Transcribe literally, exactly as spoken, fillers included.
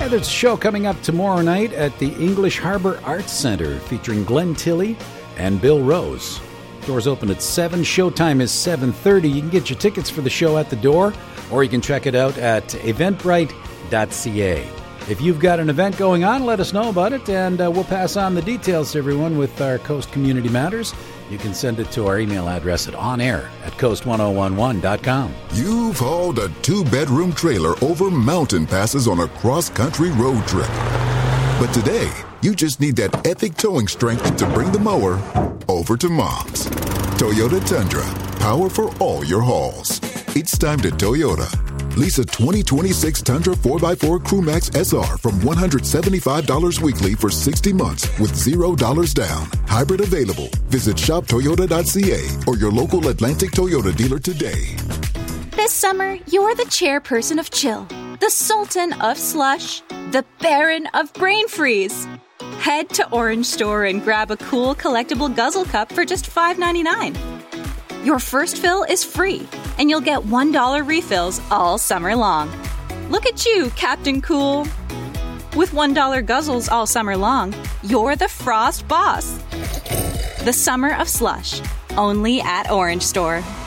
there's a show coming up tomorrow night at the English Harbor Arts Center featuring Glenn Tilley and Bill Rose. Doors open at seven. Showtime is seven thirty. You can get your tickets for the show at the door, or you can check it out at eventbrite dot c a. If you've got an event going on, let us know about it, and uh, we'll pass on the details to everyone with our Coast Community Matters. You can send it to our email address at onair at coast ten eleven dot com. You've hauled a two-bedroom trailer over mountain passes on a cross-country road trip. But today, you just need that epic towing strength to bring the mower over to Mom's. Toyota Tundra, power for all your hauls. It's time to Toyota. Lease a twenty twenty-six Tundra four by four Crewmax S R from one hundred seventy-five dollars weekly for sixty months with zero dollars down. Hybrid available. Visit shop toyota dot c a or your local Atlantic Toyota dealer today. This summer, you're the chairperson of chill, the sultan of slush, the baron of brain freeze. Head to Orange Store and grab a cool collectible guzzle cup for just five ninety-nine. Your first fill is free, and you'll get one dollar refills all summer long. Look at you, Captain Cool. With one dollar guzzles all summer long, you're the Frost boss. The summer of slush, only at Orange Store.